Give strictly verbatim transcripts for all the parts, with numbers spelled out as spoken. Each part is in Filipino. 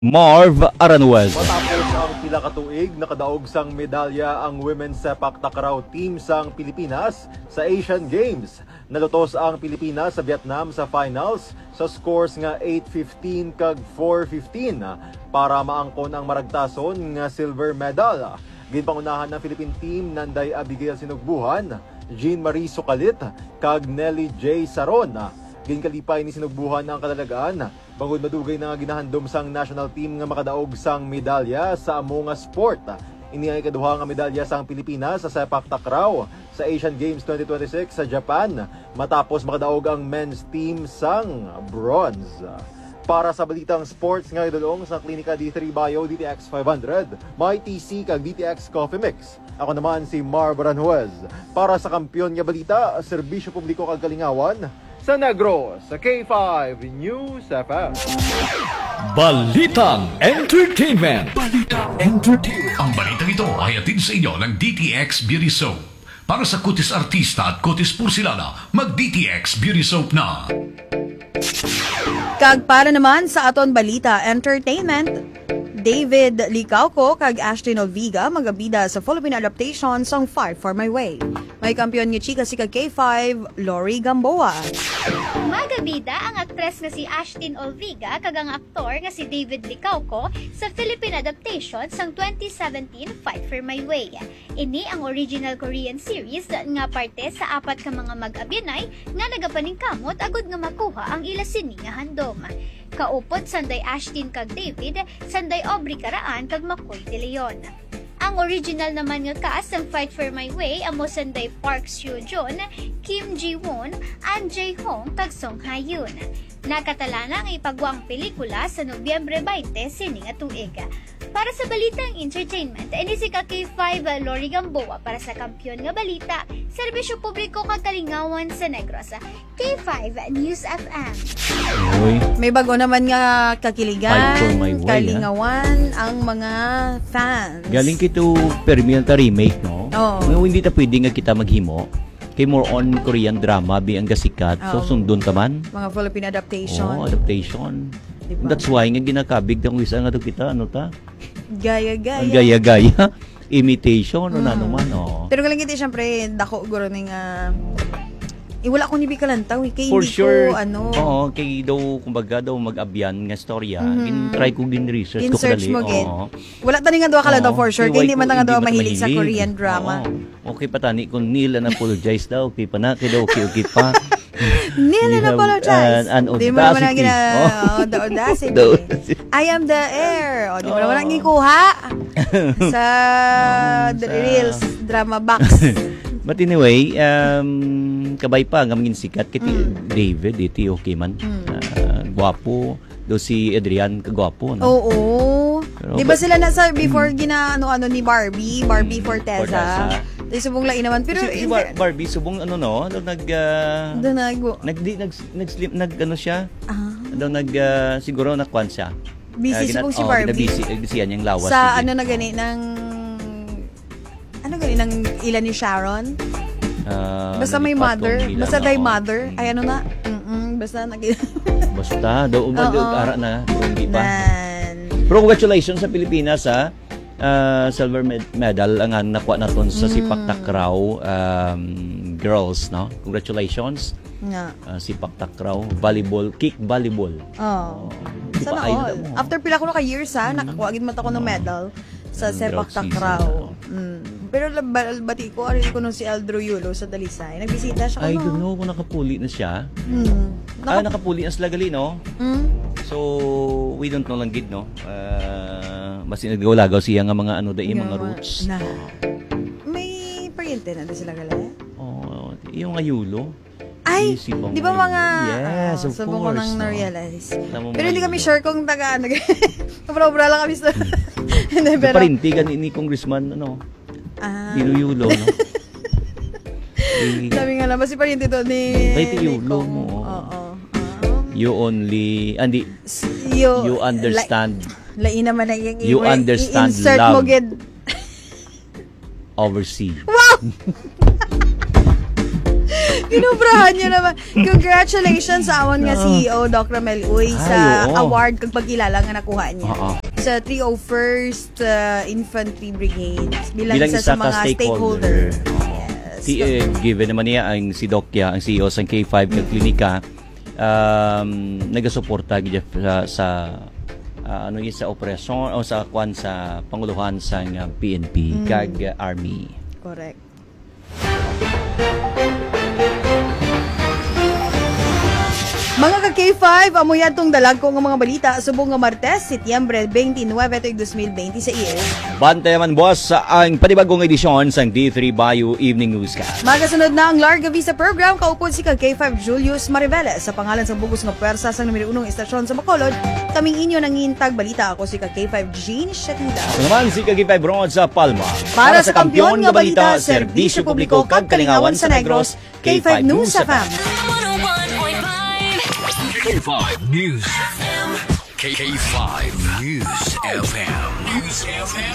Marv Aranwez. Matapos ang pila ka tuig, nakadaog sang medalya ang women's sepak takraw team sang Pilipinas sa Asian Games. Nalutos ang Pilipinas sa Vietnam sa finals sa scores nga eight fifteen kag four fifteen para maangkon ang maragtason nga silver medal. Ginpangunahan ng Philippine team Nanday Abigail Sinugbuhan, Jean Marie Sucalit kag Nelly J. Saron. Ginkalipay ni Sinugbuhan ang kadalagaan bangod madugay na ginahandom sang national team nga makadaog sang medalya sa amo nga sport. Ini ang ikaduha nga medalya sang Pilipinas sa sepak takraw sa Asian Games twenty twenty-six sa Japan matapos makadaog ang men's team sang bronze. Para sa balitang sports nga idulong sa Klinika D three Bio D T X five hundred, may T C kag D T X Coffee Mix. Ako naman si Marv Aranwez para sa kampiyon nga balita, serbisyo publiko kag kalingawan sa Negros, sa K five News F M. Balitang Entertainment. Balitang Entertainment. Ang balitang ito ay hatid sa inyo ng D T X Beauty Soap. Para sa kutis artista at kutis porsilana, mag-D T X Beauty Soap na. Kag para naman sa aton balita Entertainment, David Licauco kag Ashton Olviga magabida sa Philippine adaptation sang Fight for My Way. May kampiyon nga chika si kag K five, Lori Gamboa. Magabida ang aktres nga si Ashton Olviga kag ang aktor nga si David Licauco sa Philippine adaptation sang twenty seventeen Fight for My Way. Ini ang original Korean series nga parte sa apat ka mga mag-abyanay nga nagapaningkamot agud nga makuha ang ila sini nga handom. Kaupod sanday Ashton kag David, sanday Aubrey Caraan kag Makoy De Leon. Ang original naman nga cast ng Fight for My Way amo sanday Park Seo-joon, Kim Ji-won, An Jae-hong kag Song Ha-yoon. Nakatalana ang ipagwang pelikula sa Nobyembre twenty sining nga tuig. Para sa balitang entertainment, ini si ka K five Lori Gamboa para sa kampiyon nga balita, serbisyo publiko kag kalingawan sa Negros. K five News F M. Uy. May bago naman nga Fight for kakiligan, My Way, kalingawan ang mga fans. Galing kito permian ta remake, no? Oo. Ngayon, hindi ta pwede nga kita maghimo. Kay more on Korean drama, bi ang gasikat. So, Oo. sundon taman. Mga Philippine adaptation. Oh, adaptation. Diba? That's why nga ginakabig tang isa nga to kita, ano ta? Gaya-gaya. Ang gaya-gaya. Imitation, ano na naman, oh. Pero galing kiti, syempre, dako guro ni nga... Eh, wala akong nibi kalantaw. Eh, kaya For hindi sure, ko, ano... oo, kay daw, kumbaga daw, mag-abyan nga storya. Mhm. Gin-try ko gin-research ko In-search kadali. mo, gin. Oo. Wala tani nga doon kalantaw Oo. for sure. Kay Kaya hindi man ko- nga doon man mahilig sa mahilig. Korean drama. Oo. Okay pa tani, kung nila na-apologize daw, okay pa na, kaya daw, okay, okay pa. Nila You na have apologize. an- an Di mo naman ang audacity. gina... Oh. Oh, the audacity. The audacity. I am the air. O, di mo Oh. naman ang gikuha sa the sa- Reels drama box. But anyway, um, kabay pa, nga maging sikat. Kiti David, iti okay man. Ah, gwapo. Do si Adrian, kagwapo, no? Oo. Pero Di ba ba- sila nasa before gina ano-ano ni Barbie? Barbie Forteza. Forteza. Tapos subong lain naman. Pero Kasi in Bar- fair- Barbie, subong ano, no? Daw nag... ah, doon nag... nag, di, nag, nag, slim, nag, ano siya? Ah, Daw nag, ah, siguro nakwan siya. busy Ah, gina- subong si oh, Barbie. ginabisi, nagbisihan niyang lawas. Sa sige. ano na gani ng... Ano gani ng ilan ni Sharon? Ah, Basta may nalipad mother. kong nila, Basta day oo. mother. Ay ano na? Mm-mm, basta nag... Basta, daw, umad, Oo. ara na, hindi pa. Nan. Pero congratulations sa Pilipinas, ha? Ah, silver med- medal ang ang nakuha naton sa Mm. Sipak Takraw um, girls, no? Congratulations. Nga. Ah, Sipak Takraw, volleyball, kick volleyball. Oh. Di Sana pa ayun all. na mo. After pila ko na ka years ha, nakakuha gid man ako ng medal sa Mm, sepak drought season, takraw. oo. Mm. Pero lab- bati ko ari ko nung si Aldro Yulo sa Dalisay. Nagbisita siya I kuno. don't know kung nakapuli na siya. Mm. Ah, Naka- nakapuli na sila gali, no? mm. So, we don't know lang gid, no? Uh, mas nagawlagaw siya nga mga ano dai, mga Nga, roots. Na. May pariente na din sila gali. Oh, yung ayulo. Ay, Si Bong di ba mga... Yes, ah, of subong ko course, nang no? na-realize. Alam mo, Pero hindi kami Mayulo. sure kung taga ano. Obra-obra lang kami sa... Hindi, Pero, pero... parintigan ni Congressman, ano, Ah. Dinuyulo, no? Eh, Sabi nga lang, si pariente to ni... Ay, tiyulo Nicong. mo. Oo. you only, andi, You, you understand La, lain naman na yung You understand i-insert love. mo gid. oversee. Wow! Ginubrahan niyo naman. Congratulations sa amon nga C E O, Doc Ramel Uy, sa Ay, oo. award kag pagkilala nga nakuha niya. Oo. Sa three oh first uh, Infantry Brigade. Bilang, Bilang isa, isa sa ka mga stakeholder. stakeholder. Yes. Si, eh, given naman niya ang si Doc Kia, ang C E O sa K five mm. klinika, um, nagasuporta gid sa, sa uh, ano yun, sa operasyon o sa kwan sa panguluhan sa uh, P N P mm. kag uh, Army. Correct. Mga ka-K five, amoy atong dalag ko nga mga balita subong nga Martes, Setyembre twenty-nine, twenty twenty sa iyo. Bante man boss sa ang panibagong edisyon sang D three Bayou Evening Newscast. Magasunod na ang Larga Visa Program, kaupod si ka-K five Julius Mariveles sa pangalan sa bugos nga pwersa sa numero unong estasyon sa Bacolod. Kaming inyo nangintag balita, ako si ka-K five Jean Shatida. Ako naman si K five Ron sa Palma. Para, Para sa kampyon nga balita, serbisyo publiko kag kalingawan sa Negros, K five News F M. K five News F M. K five News F M. News F M.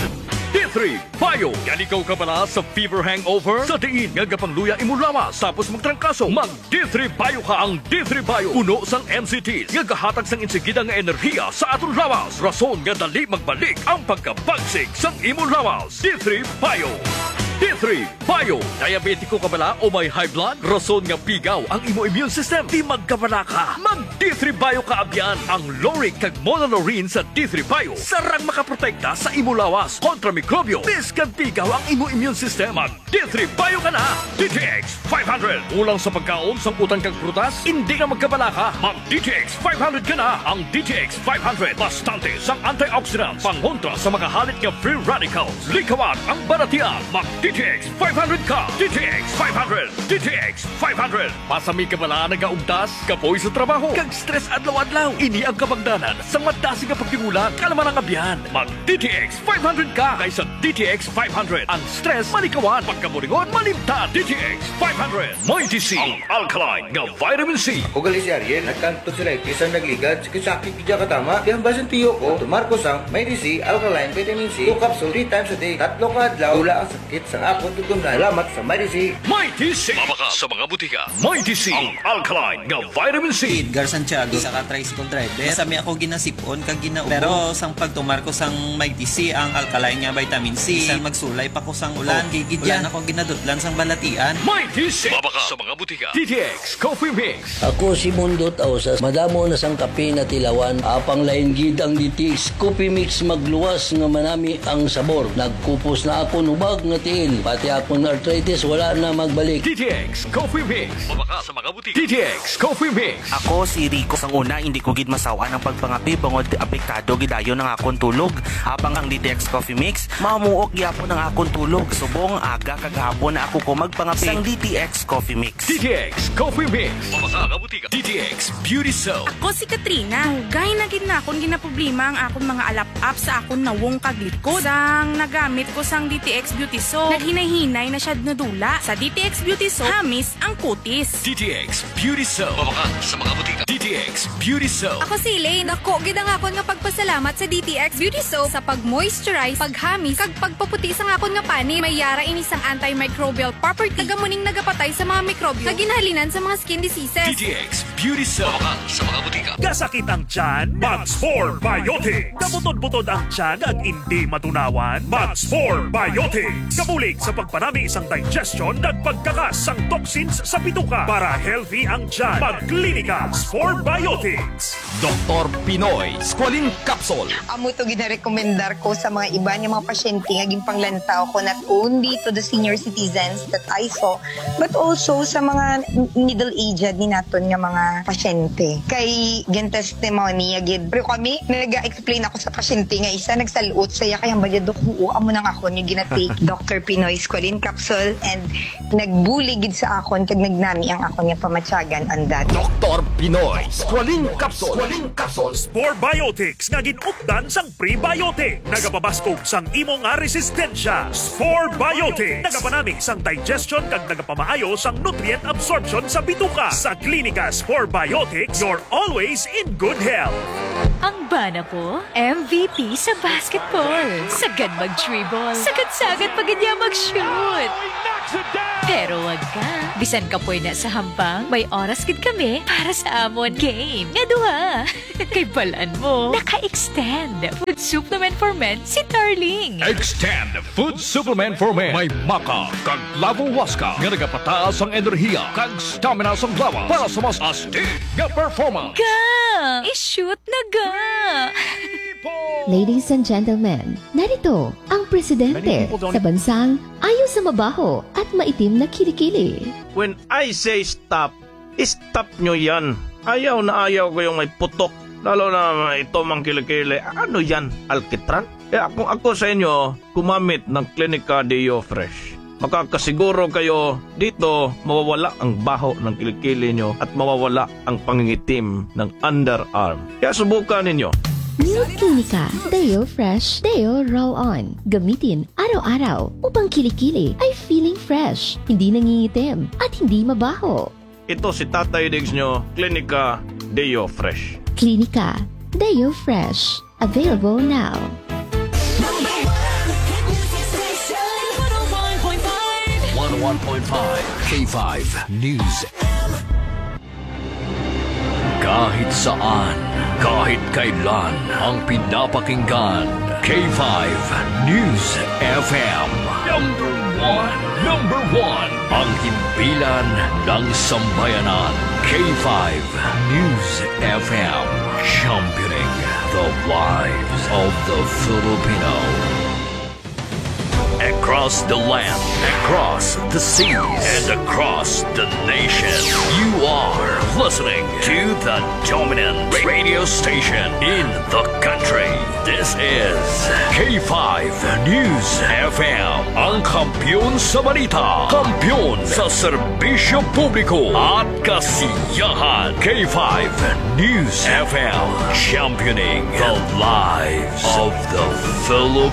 D three Bayo. Yan ikaw ka pala sa fever hangover? Sa tiin nga gapangluya imo lawas tapos magtrangkaso. Mag D three Bayo ka ang D three Bayo. Puno sang M C Ts nga gahatag sang insigida nga enerhiya sa aton lawas. Rason nga dali magbalik ang pagkabagsik sang imo lawas. D three Bayo. D three Bayo. Diabetiko ka bala o may high blood? Rason nga pigaw ang imo immune system. Di magkabala ka. Mag D three Bayo ka abyan. Ang Loric kag Monolorine sa D three Bayo. Sarang makaprotekta sa imo lawas kontra mikrobyo. Biskan pigaw ang imo immune system. Mag D three Bayo ka na. D T X five hundred. Ulang sa pagkaon sang utang kag prutas? Hindi na magkabala ka. Mag D T X five hundred ka na. Ang D T X five hundred. Bastante sang antioxidants. Pangontra sa mga halit nga free radicals. Likawan ang baratian. Mag D T X five hundred ka. D T X five hundred. D T X five hundred. Pasami ka pala nagaugtas, kapoy sa trabaho, kag stress adlaw-adlaw. Ini ang kabagdanan sa madasi nga pagtingulang kalaman ang abyan. Mag D T X five hundred ka kaysa D T X five hundred. Ang stress malikawan, pagkamuringon malimtan. D T X five hundred. Mighty C, ang alkaline nga vitamin C. O gali si Ariel, nagkanto sila isang nagligad, sakit kidya katama. Di ang basan tiyo ko, tumarko sang Mighty C, alkaline vitamin C, two capsule three times a day, tatlo ka adlaw, wala ang sakit sa ako tutong na alamat sa Mighty C. Mighty C. Mabaka sa mga butika. Mighty C, ang alkaline nga vitamin C. Edgar Santiago sa ka-tricycle driver. Sami ako ginasipon kag ginaubo. Pero sang pagtumar ko sang Mighty C ang alkaline nga vitamin C. Sang magsulay pa ko sang ulan. Oh, Gigidyan ako ginadutlan sang balatian. Mighty C. Mabaka sa mga butika. D T X Coffee Mix. Ako si Mundo Tausas. Madamo na sang kape na tilawan. Apang lain gid ang D T X Coffee Mix magluwas nga manami ang sabor. Nagkupos na ako nubag nga tiil. Pati akong arthritis wala na magbalik. D T X Coffee Mix. Mabaka sa mga butika. D T X Coffee Mix. Ako si Rico. Sang una, hindi ko gid masawa ng pagpangapi bangod apektado gidayo ng akong tulog. Habang ang D T X Coffee Mix, mamuok gyapon ng akong tulog. Subong aga kagahapon na ako ko magpangapi sang D T X Coffee Mix. D T X Coffee Mix. Mabaka sa butika. D T X Beauty Soap. Ako si Katrina. Gay na gid na akong ginaproblema ang akong mga alap-up sa akong nawong kaglikod. Sang nagamit ko sang D T X Beauty Soap, naghinay-hinay na siya nadula. Sa D T X Beauty Soap, hamis ang kutis. D T X Beauty Soap. Mabaka sa mga butika. D T X Beauty Soap. Ako si Elaine. Ako, gid ang akon nga pagpasalamat sa D T X Beauty Soap sa pag-moisturize, paghamis, kag pagpaputi sa akon nga pani. May yara ini sang antimicrobial property. Tagamuning nagapatay sa mga mikrobyo. Kaginhalinan sa mga skin diseases. D T X Beauty Soap. Mabaka sa mga butika. Kasakit ang tiyan? Max four Biotics. Kabutod-butod ang tiyan at hindi matunawan? Max four Biotics. Kabulig sa pagpanami isang digestion at pagkakas sang toxins sa bituka para healthy ang tiyan. Magklinika four Biotics. Doktor Pinoy Squalene Capsule. Amo to gina-recommendar ko sa mga iba niya mga pasyente nga ging panglantaw ko not only to the senior citizens that I saw but also sa mga middle-aged ni naton nga mga pasyente. Kay gen testimony agid. Pero kami nag-explain ako sa pasyente nga isa nagsaluot saya kay hambal dok oo amo nang ako nga gina-take Doctor Pinoy Squalene Capsule and nagbuligid sa akon kag nagnami ang akon nga pamatyagan andat. Doktor Pinoy Squalene Capsule. Squalene Capsule. Spore Biotics nga ginupdan sang prebiotic. Nagapabaskog sang imo nga resistensya. Spore Biotics. Nagapanami sang digestion kag nagapamaayo sang nutrient absorption sa bituka. Sa klinika Spore Biotics, you're always in good health. Ang bana ko, M V P sa basketball. Sagad mag-dribble. Sagad-sagad pagidya mag-shoot. Pero wag ka. Bisan ka po'y na sa hambang, may oras gid kami para sa amon game. Nga duha. Kay balaan mo, naka-extend. Food supplement for men si Darling. Extend Food Supplement for Men. May maka, kag lavo waska, nga nagapataas ang enerhiya, kag stamina sa lawas para sa mas astig nga performance. Ga! I-shoot na ga! Ladies and gentlemen, narito ang presidente sa bansang ayaw sa mabaho at maitim na kilikili. When I say stop, stop nyo yan. Ayaw na ayaw ko yung may putok. Lalo na ito mang kilikili. Ano yan? Alkitran? Eh kung ako sa inyo, gumamit ng Clinica Deo Fresh. Makakasiguro kayo dito mawawala ang baho ng kilikili nyo at mawawala ang pangingitim ng underarm. Kaya subukan ninyo. New Clinica Deo Fresh Deo Roll-On. Gamitin araw-araw upang kilikili ay feeling fresh, hindi nangingitim at hindi mabaho. Ito si Tatay Diggs nyo, Clinica Deo Fresh. Clinica Deo Fresh. Available now. one oh one point five K five News. Kahit saan, kahit kailan, ang pinapakinggan, K five News F M. Number one, number one, ang himpilan ng sambayanan, K five News F M. Championing the lives of the Filipino. Across the land, across the seas, and across the nation, you are listening to the dominant radio station in the country. This is K five News F M, ang kampiyon sa balita, kampiyon sa serbisyo publiko at kasiyahan. K five News F M, championing the lives of the Filipino.